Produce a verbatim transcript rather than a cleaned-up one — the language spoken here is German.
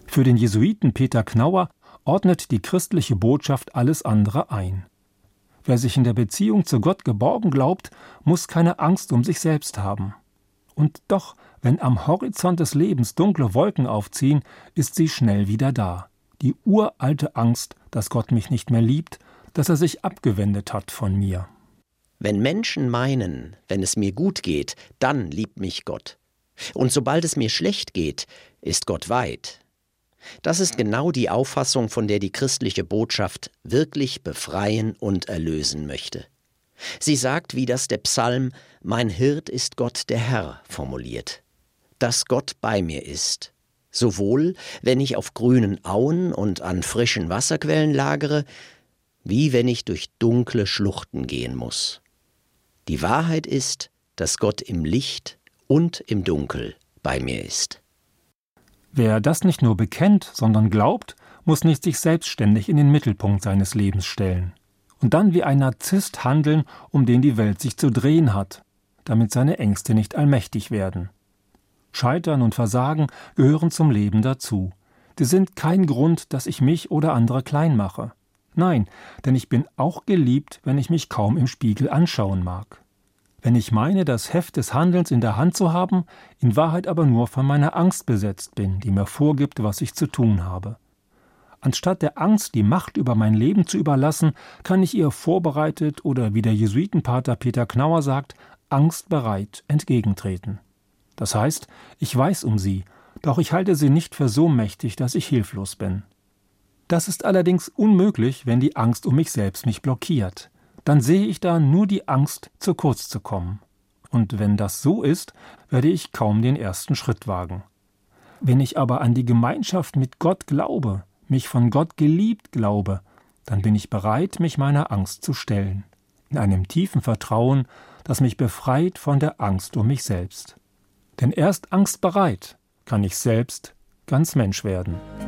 Für den Jesuiten Peter Knauer ordnet die christliche Botschaft alles andere ein. Wer sich in der Beziehung zu Gott geborgen glaubt, muss keine Angst um sich selbst haben. Und doch, wenn am Horizont des Lebens dunkle Wolken aufziehen, ist sie schnell wieder da. Die uralte Angst, dass Gott mich nicht mehr liebt, dass er sich abgewendet hat von mir. Wenn Menschen meinen, wenn es mir gut geht, dann liebt mich Gott. Und sobald es mir schlecht geht, ist Gott weit. Das ist genau die Auffassung, von der die christliche Botschaft wirklich befreien und erlösen möchte. Sie sagt, wie das der Psalm »Mein Hirt ist Gott der Herr« formuliert, dass Gott bei mir ist, sowohl wenn ich auf grünen Auen und an frischen Wasserquellen lagere, wie wenn ich durch dunkle Schluchten gehen muss. Die Wahrheit ist, dass Gott im Licht und im Dunkel bei mir ist. Wer das nicht nur bekennt, sondern glaubt, muss nicht sich selbstständig in den Mittelpunkt seines Lebens stellen und dann wie ein Narzisst handeln, um den die Welt sich zu drehen hat, damit seine Ängste nicht allmächtig werden. Scheitern und Versagen gehören zum Leben dazu. Sie sind kein Grund, dass ich mich oder andere klein mache. Nein, denn ich bin auch geliebt, wenn ich mich kaum im Spiegel anschauen mag. Wenn ich meine, das Heft des Handelns in der Hand zu haben, in Wahrheit aber nur von meiner Angst besetzt bin, die mir vorgibt, was ich zu tun habe. Anstatt der Angst, die Macht über mein Leben zu überlassen, kann ich ihr vorbereitet oder, wie der Jesuitenpater Peter Knauer sagt, angstbereit entgegentreten. Das heißt, ich weiß um sie, doch ich halte sie nicht für so mächtig, dass ich hilflos bin. Das ist allerdings unmöglich, wenn die Angst um mich selbst mich blockiert. Dann sehe ich da nur die Angst, zu kurz zu kommen. Und wenn das so ist, werde ich kaum den ersten Schritt wagen. Wenn ich aber an die Gemeinschaft mit Gott glaube, mich von Gott geliebt glaube, dann bin ich bereit, mich meiner Angst zu stellen. In einem tiefen Vertrauen, das mich befreit von der Angst um mich selbst. Denn erst angstbereit kann ich selbst ganz Mensch werden.